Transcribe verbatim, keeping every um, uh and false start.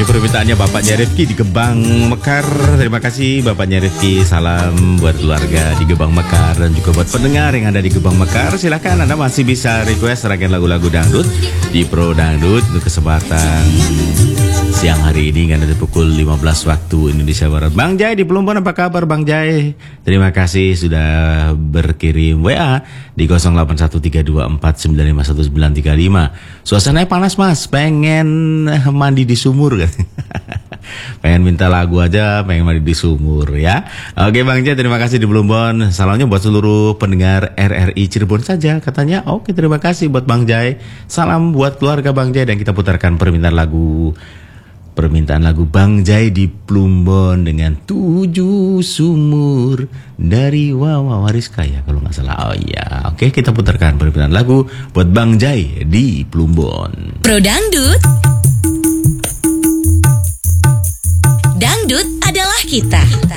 Ini permintaannya bapaknya Rifki di Gebang Mekar. Terima kasih bapaknya Rifki. Salam buat keluarga di Gebang Mekar dan juga buat pendengar yang ada di Gebang Mekar. Silakan Anda masih bisa request rangkaian lagu-lagu dangdut di Pro Dangdut untuk kesempatan siang hari ini kan dari pukul lima belas waktu Indonesia Barat. Bang Jai di Plumbon, apa kabar Bang Jai? Terima kasih sudah berkirim W A di nol delapan satu tiga dua empat sembilan lima satu sembilan tiga lima. Suasananya panas Mas, pengen mandi di sumur kan? Pengen minta lagu aja, pengen mandi di sumur ya. Oke Bang Jai, terima kasih di Plumbon. Salamnya buat seluruh pendengar R R I Cirebon saja katanya. Oke, terima kasih buat Bang Jai. Salam buat keluarga Bang Jai dan kita putarkan permintaan lagu Permintaan lagu Bang Jai di Plumbon dengan Tujuh Sumur dari Wawa Wariska ya kalau nggak salah. Oh iya, oke kita putarkan permintaan lagu buat Bang Jai di Plumbon. Pro Dangdut, dangdut adalah kita.